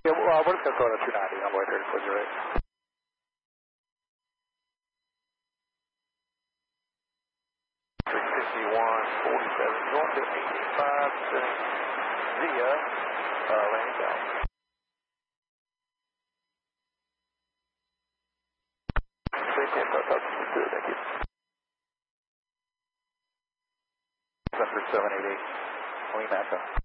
Yeah, well, we're just going to throw it at 290 on the way here to close your rate. North at 85, sitting via landing down. Thank you. Number 788, Wing Massa.